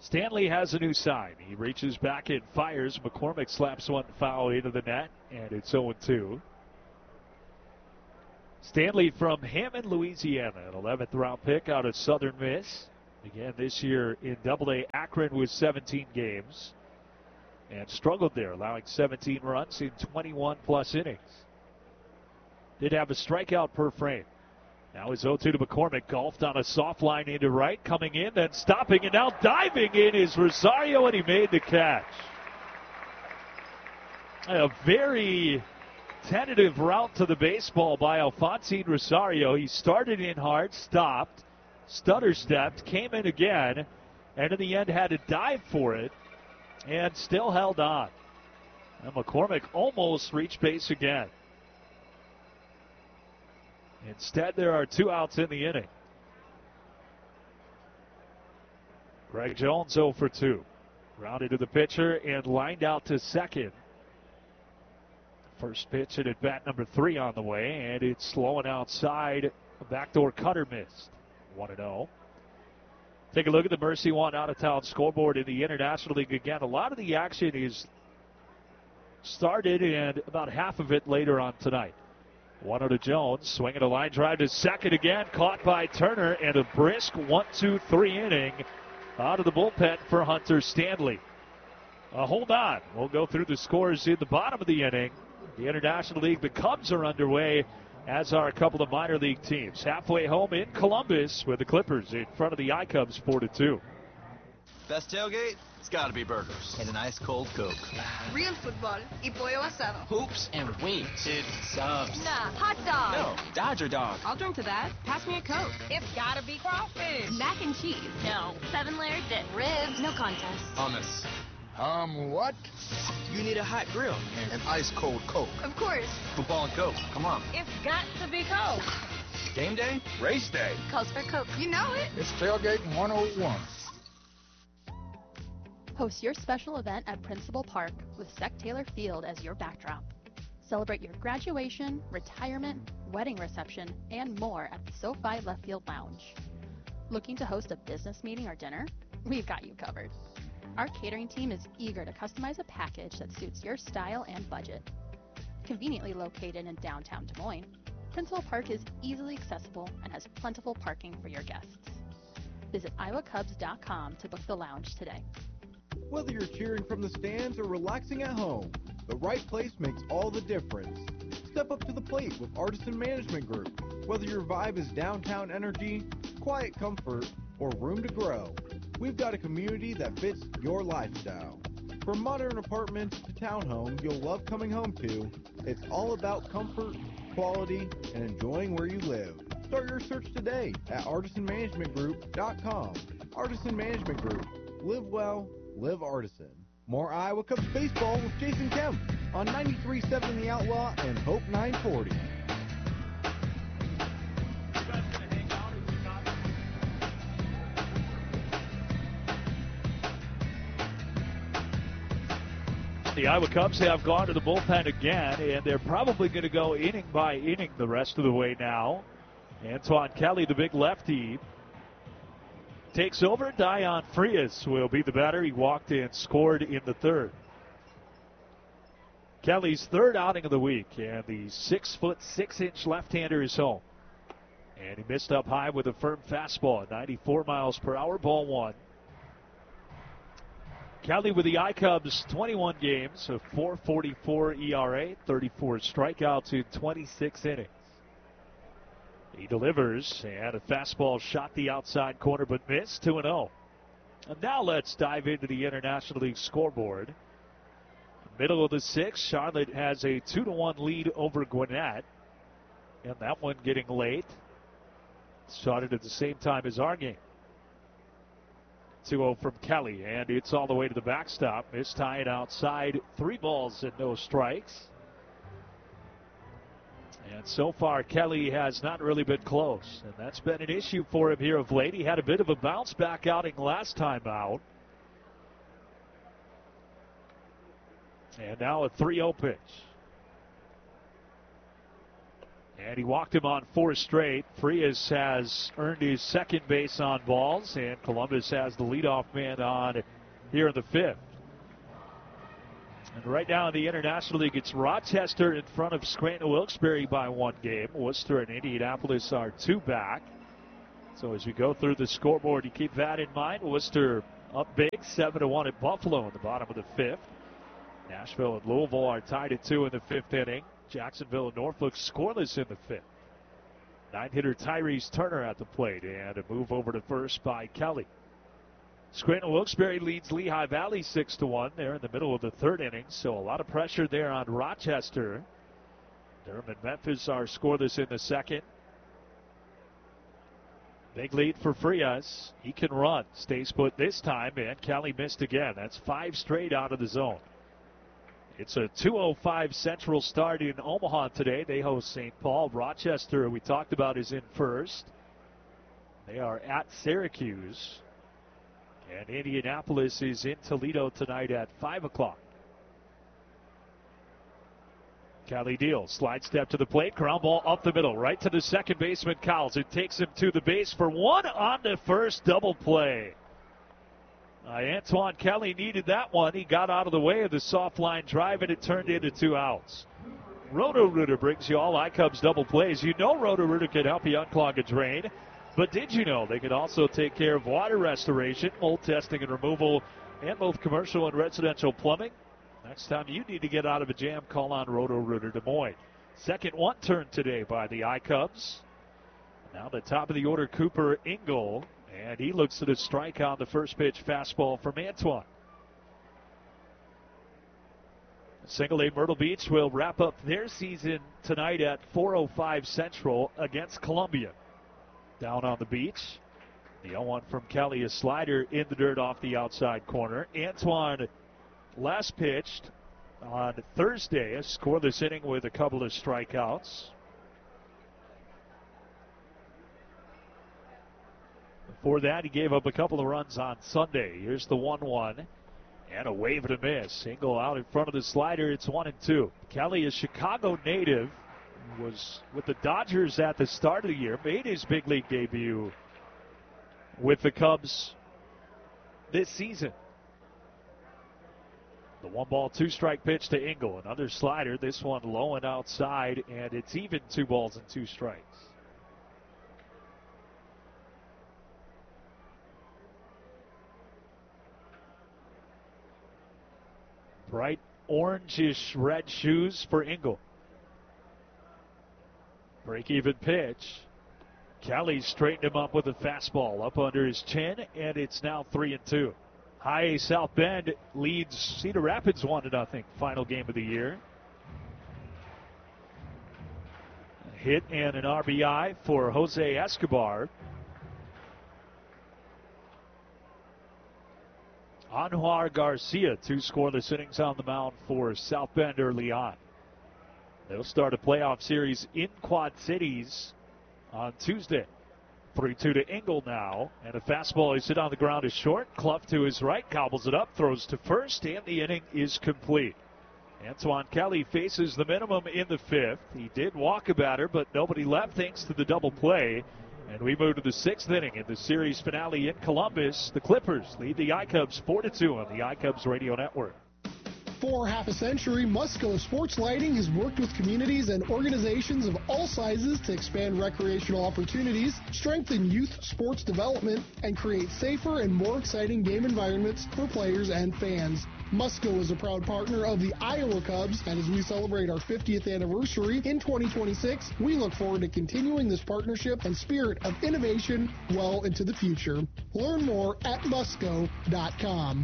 Stanley has a new sign. He reaches back and fires. McCormick slaps one foul into the net, and it's 0-2. Stanley from Hammond, Louisiana, an 11th round pick out of Southern Miss. Began this year in Double-A Akron with 17 games and struggled there, allowing 17 runs in 21-plus innings. Did have a strikeout per frame. Now his 0-2 to McCormick, golfed on a soft line into right, coming in, then stopping, and now diving in is Rosario, and he made the catch. A very tentative route to the baseball by Alphonsine Rosario. He started in hard, stopped, stutter stepped, came in again, and in the end had to dive for it, and still held on. And McCormick almost reached base again. Instead, there are 2 outs in the inning. Greg Jones 0 for 2. Grounded to the pitcher and lined out to second. First pitch and at bat number 3 on the way, and it's slowing outside. A backdoor cutter missed. 1-0. Take a look at the Mercy One out-of-town scoreboard in the International League again. A lot of the action is started and about half of it later on tonight. 1-0 to Jones, swinging a line drive to second again, caught by Turner, and a brisk 1-2-3 inning out of the bullpen for Hunter Stanley. Hold on, we'll go through the scores in the bottom of the inning. The International League, the Cubs are underway, as are a couple of minor league teams. Halfway home in Columbus with the Clippers in front of the iCubs 4-2. Best tailgate? It's gotta be burgers. And an ice cold Coke. Real football y pollo asado. Hoops and wings. It's subs. Nah, hot dog. No, Dodger dog. I'll drink to that. Pass me a Coke. It's gotta be crawfish. Mac and cheese. No. 7-layer dip. Ribs. No contest. Hummus. What? You need a hot grill. An ice cold Coke. Of course. Football and Coke. Come on. It's got to be Coke. Game day? Race day. Calls for Coke. You know it. It's Tailgating 101. Host your special event at Principal Park with Sec Taylor Field as your backdrop. Celebrate your graduation, retirement, wedding reception, and more at the SoFi Left Field Lounge. Looking to host a business meeting or dinner? We've got you covered. Our catering team is eager to customize a package that suits your style and budget. Conveniently located in downtown Des Moines, Principal Park is easily accessible and has plentiful parking for your guests. Visit iowacubs.com to book the lounge today. Whether you're cheering from the stands or relaxing at home, the right place makes all the difference. Step up to the plate with Artisan Management Group. Whether your vibe is downtown energy, quiet comfort, or room to grow, we've got a community that fits your lifestyle. From modern apartments to townhomes you'll love coming home to, it's all about comfort, quality, and enjoying where you live. Start your search today at artisanmanagementgroup.com. Artisan Management Group. Live well, live Artisan. More Iowa Cubs baseball with Jason Kemp on 93.7 The Outlaw and Hope 940. The Iowa Cubs have gone to the bullpen again, and they're probably going to go inning by inning the rest of the way now. Antoine Kelly, the big lefty, takes over. Dion Frias will be the batter. He walked and scored in the third. Kelly's third outing of the week, and the 6'6" left-hander is home. And he missed up high with a firm fastball, 94 miles per hour, ball one. Kelly with the iCubs, 21 games, a 4.44 ERA, 34 strikeouts in 26 innings. He delivers, and a fastball shot the outside corner but missed, 2-0. And now let's dive into the International League scoreboard. Middle of the sixth, Charlotte has a 2-1 lead over Gwinnett. And that one getting late. Started at the same time as our game. 2-0 from Kelly, and it's all the way to the backstop. Missed tying outside, 3 balls and no strikes. And so far, Kelly has not really been close, and that's been an issue for him here of late. He had a bit of a bounce-back outing last time out. And now a 3-0 pitch. And he walked him on 4 straight. Frias has earned his second base on balls, and Columbus has the leadoff man on here in the 5th. And right now in the International League, it's Rochester in front of Scranton-Wilkes-Barre by 1 game. Worcester and Indianapolis are 2 back. So as we go through the scoreboard, you keep that in mind. Worcester up big, 7-1 at Buffalo in the bottom of the 5th. Nashville and Louisville are tied at 2 in the 5th inning. Jacksonville and Norfolk scoreless in the 5th. 9-hitter Tyrese Turner at the plate, and a move over to first by Kelly. Scranton-Wilkes-Barre leads Lehigh Valley 6-1. They're in the middle of the 3rd inning, so a lot of pressure there on Rochester. Durham and Memphis are scoreless in the 2nd. Big lead for Frias. He can run. Stays put this time, and Kelly missed again. That's 5 straight out of the zone. It's a 2:05 Central start in Omaha today. They host St. Paul. Rochester, we talked about, is in first. They are at Syracuse. And Indianapolis is in Toledo tonight at 5 o'clock. Kelly deals. Slide step to the plate. Ground ball up the middle. Right to the second baseman, Cowles. It takes him to the base for 1 on the first. Double play. Antoine Kelly needed that one. He got out of the way of the soft line drive, and it turned into 2 outs. Roto-Rooter brings you all iCubs double plays. You know Roto-Rooter can help you unclog a drain, but did you know they can also take care of water restoration, mold testing and removal, and both commercial and residential plumbing? Next time you need to get out of a jam, call on Roto-Rooter Des Moines. Second one turn today by the iCubs. Now the top of the order, Cooper Ingle. And he looks at a strike on the first pitch fastball from Antoine. Single A Myrtle Beach will wrap up their season tonight at 4:05 Central against Columbia. Down on the beach. The 0-1 from Kelly, a slider in the dirt off the outside corner. Antoine last pitched on Thursday, a scoreless inning with a couple of strikeouts. Before that, he gave up a couple of runs on Sunday. Here's the 1-1 and a wave and a miss. Single out in front of the slider. It's 1-2. Kelly, a Chicago native, was with the Dodgers at the start of the year, made his big league debut with the Cubs this season. The 1-ball, 2-strike pitch to Ingle. Another slider, this one low and outside, and it's even 2 balls and 2 strikes. Bright orangish red shoes for Ingle. Break-even pitch. Kelly straightened him up with a fastball up under his chin, and it's now 3-2. High A South Bend leads Cedar Rapids 1-0. Final game of the year. A hit and an RBI for Jose Escobar. Anwar Garcia, 2 scoreless innings on the mound for South Bend early on. They'll start a playoff series in Quad Cities on Tuesday. 3-2 to Ingle now, and a fastball is hit on the ground is short. Cluff to his right, gobbles it up, throws to first, and the inning is complete. Antoine Kelly faces the minimum in the 5th. He did walk a batter, but nobody left thanks to the double play. And we move to the 6th inning in the series finale in Columbus. The Clippers lead the iCubs 4-2 on the iCubs Radio Network. For half a century, Musco Sports Lighting has worked with communities and organizations of all sizes to expand recreational opportunities, strengthen youth sports development, and create safer and more exciting game environments for players and fans. Musco is a proud partner of the Iowa Cubs, and as we celebrate our 50th anniversary in 2026, we look forward to continuing this partnership and spirit of innovation well into the future. Learn more at musco.com.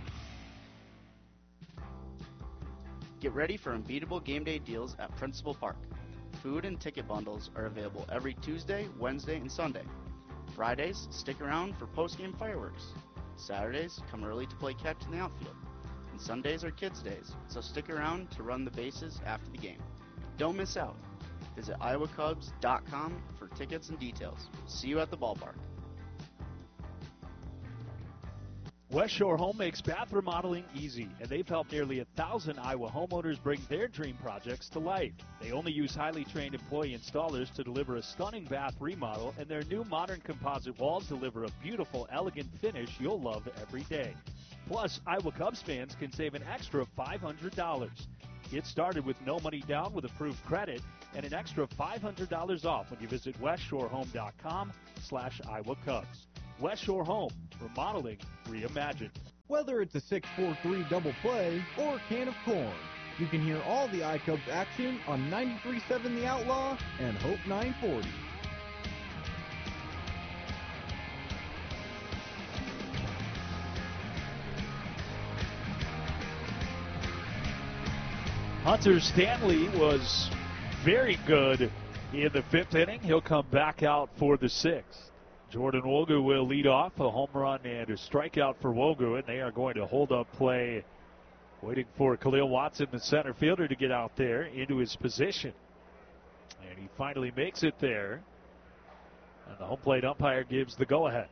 Get ready for unbeatable game day deals at Principal Park. Food and ticket bundles are available every Tuesday, Wednesday, and Sunday. Fridays, stick around for post-game fireworks. Saturdays, come early to play catch in the outfield. And Sundays are kids' days, so stick around to run the bases after the game. Don't miss out. Visit iowacubs.com for tickets and details. See you at the ballpark. West Shore Home makes bath remodeling easy, and they've helped nearly 1,000 Iowa homeowners bring their dream projects to life. They only use highly trained employee installers to deliver a stunning bath remodel, and their new modern composite walls deliver a beautiful, elegant finish you'll love every day. Plus, Iowa Cubs fans can save an extra $500. Get started with no money down with approved credit and an extra $500 off when you visit westshorehome.com/Iowa Cubs. West Shore Home, remodeling reimagined. Whether it's a 6-4-3 double play or a can of corn, you can hear all the iCubs action on 93.7 The Outlaw and Hope 940. Hunter Stanley was very good in the 5th inning. He'll come back out for the 6th. Jordan Wogu will lead off, a home run and a strikeout for Wogu, and they are going to hold up play, waiting for Khalil Watson, the center fielder, to get out there into his position. And he finally makes it there, and the home plate umpire gives the go-ahead.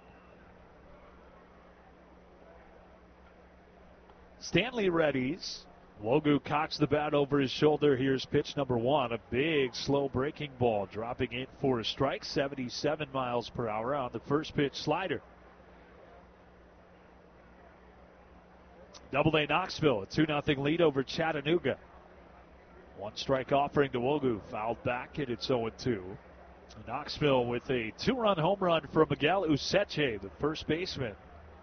Stanley readies. Wogu cocks the bat over his shoulder. Here's pitch number 1, a big, slow breaking ball, dropping in for a strike, 77 miles per hour on the first pitch slider. Double-A Knoxville, a 2-0 lead over Chattanooga. 1 strike offering to Wogu, fouled back, and it's 0-2. Knoxville with a 2-run home run from Miguel Useche, the first baseman.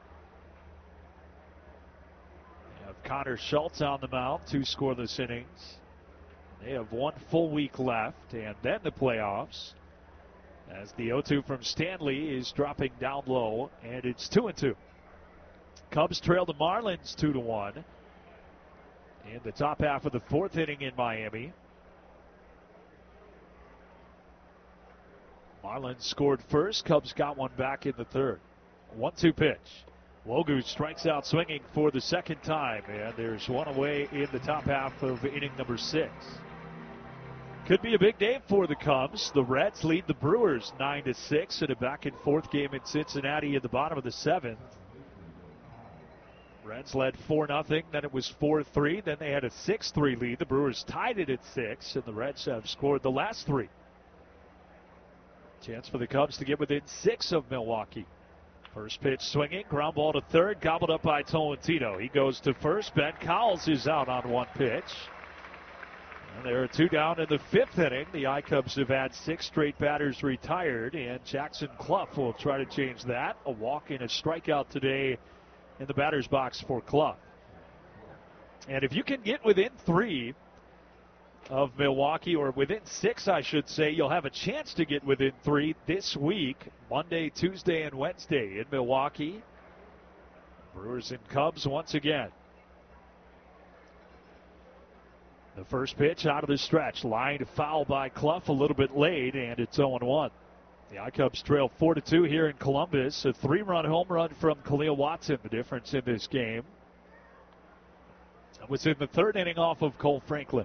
Connor Schultz on the mound, 2 scoreless innings. They have 1 full week left, and then the playoffs, as the 0-2 from Stanley is dropping down low, and it's 2-2. Cubs trail the Marlins 2-1 in the top half of the 4th inning in Miami. Marlins scored first. Cubs got one back in the 3rd. 1-2 pitch. Wogu strikes out swinging for the 2nd time, and there's one away in the top half of inning number 6. Could be a big day for the Cubs. The Reds lead the Brewers 9-6 in a back-and-forth game in Cincinnati at the bottom of the 7th. Reds led 4-0, then it was 4-3, then they had a 6-3 lead. The Brewers tied it at 6, and the Reds have scored the last 3. Chance for the Cubs to get within 6 of Milwaukee. First pitch swinging, ground ball to 3rd, gobbled up by Tolentino. He goes to 1st. Ben Cowles is out on 1 pitch. And there are 2 down in the 5th inning. The iCubs have had 6 straight batters retired, and Jackson Clough will try to change that. A walk and a strikeout today in the batter's box for Clough. And if you can get within 3 of Milwaukee, or within 6, I should say, you'll have a chance to get within 3 this week, Monday, Tuesday, and Wednesday in Milwaukee. Brewers and Cubs once again. The first pitch out of the stretch, lined foul by Clough a little bit late, and it's 0-1. The iCubs trail 4-2 here in Columbus. A 3-run home run from Khalil Watson, the difference in this game. That was in the 3rd inning off of Cole Franklin.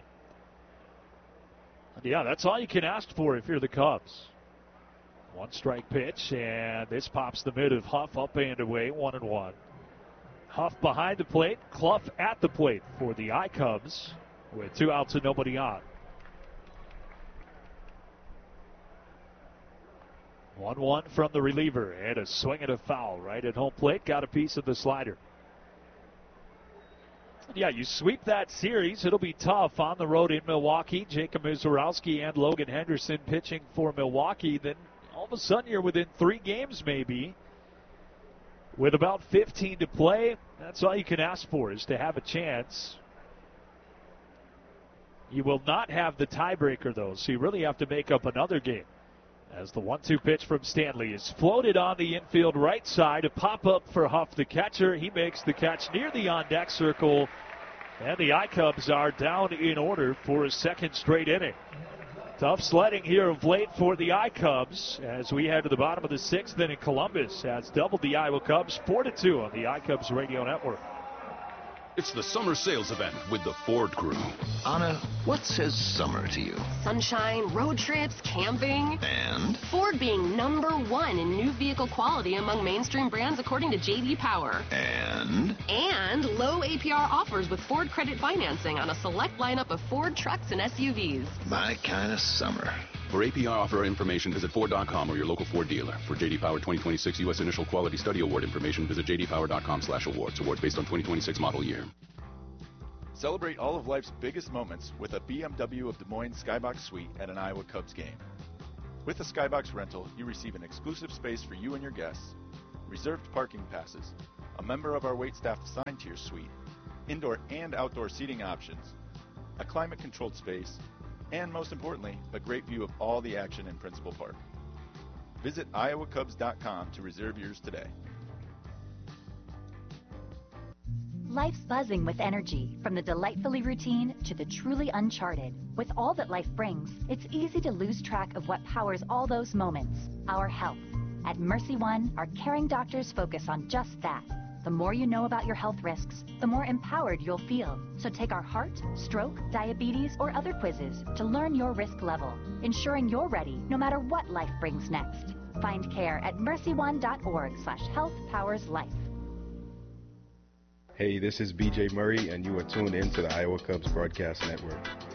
Yeah, that's all you can ask for if you're the Cubs. 1 strike pitch, and this pops the mid of Huff up and away, 1-1. Huff behind the plate, Clough at the plate for the iCubs with 2 outs and nobody on. 1-1 from the reliever, and a swing and a foul right at home plate. Got a piece of the slider. Yeah, you sweep that series, it'll be tough on the road in Milwaukee. Jacob Mizorowski and Logan Henderson pitching for Milwaukee. Then all of a sudden you're within 3 games maybe. With about 15 to play, that's all you can ask for, is to have a chance. You will not have the tiebreaker, though, so you really have to make up another game. As the 1-2 pitch from Stanley is floated on the infield right side. A pop-up for Huff, the catcher. He makes the catch near the on-deck circle. And the iCubs are down in order for a 2nd straight inning. Tough sledding here of late for the iCubs as we head to the bottom of the 6th inning. Columbus has doubled the Iowa Cubs 4-2 on the iCubs Radio Network. It's the summer sales event with the Ford Crew. Anna, what says summer to you? Sunshine, road trips, camping. And? Ford being #1 in new vehicle quality among mainstream brands according to J.D. Power. And? And low APR offers with Ford credit financing on a select lineup of Ford trucks and SUVs. My kind of summer. For APR offer information, visit Ford.com or your local Ford dealer. For J.D. Power 2026 U.S. Initial Quality Study Award information, visit jdpower.com/awards. Awards based on 2026 model year. Celebrate all of life's biggest moments with a BMW of Des Moines Skybox Suite at an Iowa Cubs game. With a Skybox rental, you receive an exclusive space for you and your guests, reserved parking passes, a member of our waitstaff assigned to your suite, indoor and outdoor seating options, a climate-controlled space, and most importantly, a great view of all the action in Principal Park. Visit iowacubs.com to reserve yours today. Life's buzzing with energy, from the delightfully routine to the truly uncharted. With all that life brings, it's easy to lose track of what powers all those moments, our health. At Mercy One, our caring doctors focus on just that. The more you know about your health risks, the more empowered you'll feel. So take our heart, stroke, diabetes, or other quizzes to learn your risk level, ensuring you're ready no matter what life brings next. Find care at mercyone.org/healthpowerslife. Hey, this is BJ Murray, and you are tuned in to the Iowa Cubs Broadcast Network.